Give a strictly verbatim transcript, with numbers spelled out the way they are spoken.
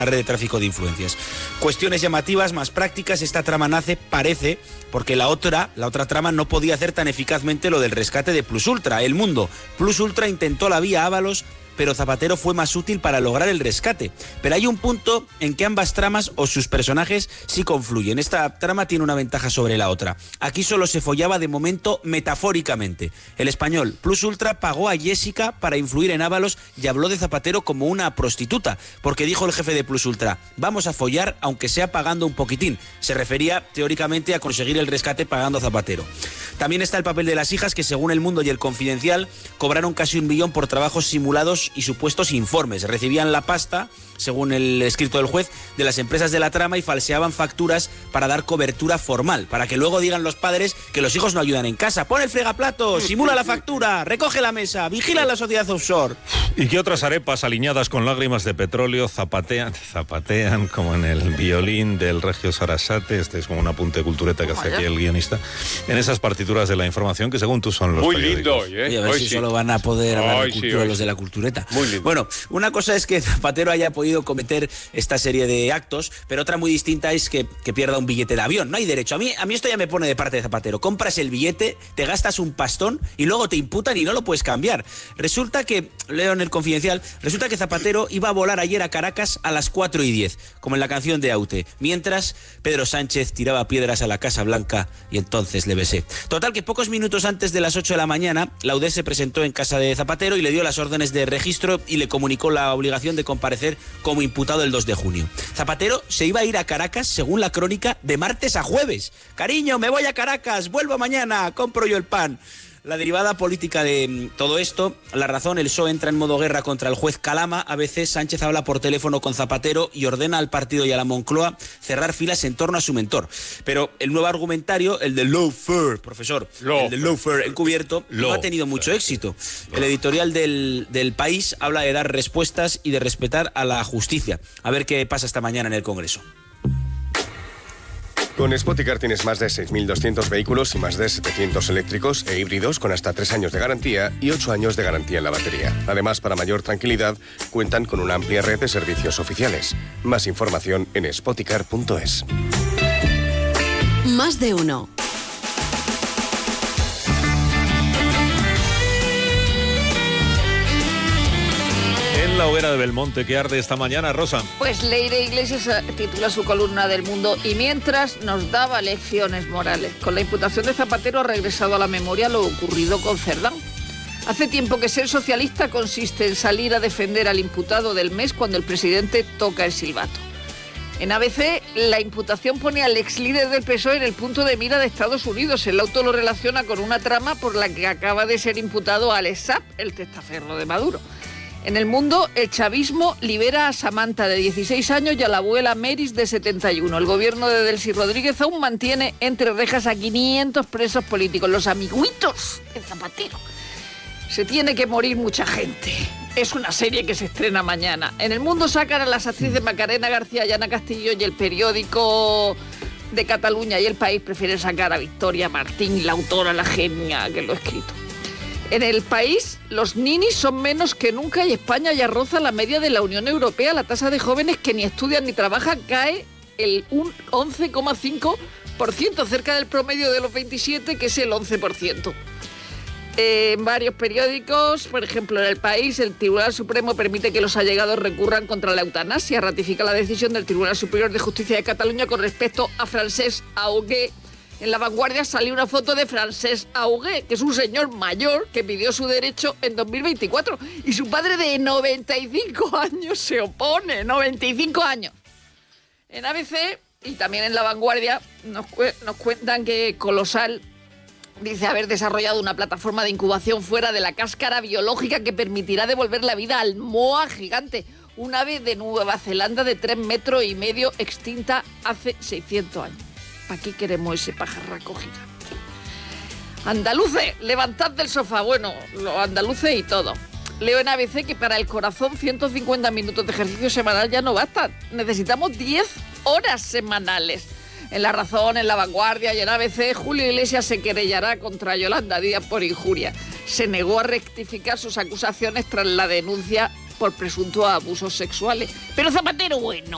red de tráfico de influencias. Cuestiones llamativas, más prácticas, esta trama nace, parece, porque la otra, la otra trama no podía hacer tan eficazmente lo del rescate de Plus Ultra. El Mundo. Plus Ultra intentó la vía Ábalos, pero Zapatero fue más útil para lograr el rescate. Pero hay un punto en que ambas tramas o sus personajes sí confluyen. Esta trama tiene una ventaja sobre la otra. Aquí solo se follaba de momento metafóricamente. El Español, Plus Ultra, pagó a Jessica para influir en Ábalos y habló de Zapatero como una prostituta, porque dijo el jefe de Plus Ultra: vamos a follar aunque sea pagando un poquitín. Se refería teóricamente a conseguir el rescate pagando a Zapatero. También está el papel de las hijas, que según El Mundo y El Confidencial cobraron casi un millón por trabajos simulados y supuestos informes. Recibían la pasta, según el escrito del juez, de las empresas de la trama y falseaban facturas para dar cobertura formal, para que luego digan los padres que los hijos no ayudan en casa. Pon el fregaplatos, simula la factura, recoge la mesa, vigila la sociedad offshore. ¿Y qué otras arepas aliñadas con lágrimas de petróleo zapatean, zapatean como en el violín del Regio Sarasate? Este es como un apunte de cultureta que hace aquí el guionista. En esas partituras de la información que según tú son los Muy periódicos. lindo hoy, ¿eh? Oye, a ver hoy si sí. solo van a poder hablar Hoy de sí, cultura hoy los sí. de la cultureta. Muy lindo. Bueno, una cosa es que Zapatero haya podido cometer esta serie de actos, pero otra muy distinta es que, que pierda un billete de avión. No hay derecho. A mí, a mí esto ya me pone de parte de Zapatero. Compras el billete, te gastas un pastón y luego te imputan y no lo puedes cambiar. Resulta que, leo en El Confidencial, resulta que Zapatero iba a volar ayer a Caracas a las cuatro y diez, como en la canción de Aute, mientras Pedro Sánchez tiraba piedras a la Casa Blanca y entonces le besé. Total, que pocos minutos antes de las ocho de la mañana, la U D E se presentó en casa de Zapatero y le dio las órdenes de registro y le comunicó la obligación de comparecer como imputado el dos de junio. Zapatero se iba a ir a Caracas, según la crónica, de martes a jueves. Cariño, me voy a Caracas, vuelvo mañana, compro yo el pan. La derivada política de todo esto, La Razón, el P S O E entra en modo guerra contra el juez Calama. A veces Sánchez habla por teléfono con Zapatero y ordena al partido y a la Moncloa cerrar filas en torno a su mentor. Pero el nuevo argumentario, el del lawfare, profesor, Law. el del lawfare encubierto, no Law. ha tenido mucho éxito. El editorial del, del País habla de dar respuestas y de respetar a la justicia. A ver qué pasa esta mañana en el Congreso. Con Spoticar tienes más de seis mil doscientos vehículos y más de setecientos eléctricos e híbridos con hasta tres años de garantía y ocho años de garantía en la batería. Además, para mayor tranquilidad, cuentan con una amplia red de servicios oficiales. Más información en spoticar punto es. Más de uno. En la hoguera de Belmonte que arde esta mañana, Rosa. Pues Leire Iglesias titula su columna del Mundo: y mientras nos daba lecciones morales. Con la imputación de Zapatero ha regresado a la memoria lo ocurrido con Cerdán. Hace tiempo que ser socialista consiste en salir a defender al imputado del mes cuando el presidente toca el silbato. En A B C, la imputación pone al ex líder del P S O E en el punto de mira de Estados Unidos. El auto lo relaciona con una trama por la que acaba de ser imputado Alex Saab, el testaferro de Maduro. En El Mundo, el chavismo libera a Samantha, de dieciséis años, y a la abuela Meris, de setenta y uno. El gobierno de Delcy Rodríguez aún mantiene entre rejas a quinientos presos políticos, los amiguitos de Zapatero. Se tiene que morir mucha gente. Es una serie que se estrena mañana. En El Mundo sacan a las actrices Macarena García y Ana Castillo, y el periódico de Cataluña y El País prefieren sacar a Victoria Martín, la autora, la genia que lo ha escrito. En El País, los ninis son menos que nunca y España ya roza la media de la Unión Europea. La tasa de jóvenes que ni estudian ni trabajan cae el once coma cinco por ciento, cerca del promedio de los veintisiete, que es el once por ciento. Eh, en varios periódicos, por ejemplo en El País, el Tribunal Supremo permite que los allegados recurran contra la eutanasia. Ratifica la decisión del Tribunal Superior de Justicia de Cataluña con respecto a Francesc Augué. En La Vanguardia salió una foto de Francesc Augué, que es un señor mayor que pidió su derecho en dos mil veinticuatro. Y su padre de noventa y cinco años se opone, noventa y cinco años. En A B C y también en La Vanguardia nos, cu- nos cuentan que Colosal dice haber desarrollado una plataforma de incubación fuera de la cáscara biológica que permitirá devolver la vida al moa gigante, un ave de Nueva Zelanda de tres metros y medio extinta hace seiscientos años. ¿Para qué queremos ese pajarraco gigante? Andaluces, levantad del sofá. Bueno, los andaluces y todo. Leo en A B C que para el corazón ciento cincuenta minutos de ejercicio semanal ya no bastan. Necesitamos diez horas semanales. En La Razón, en La Vanguardia y en A B C, Julio Iglesias se querellará contra Yolanda Díaz por injuria. Se negó a rectificar sus acusaciones tras la denuncia por presuntos abusos sexuales. Pero Zapatero, bueno,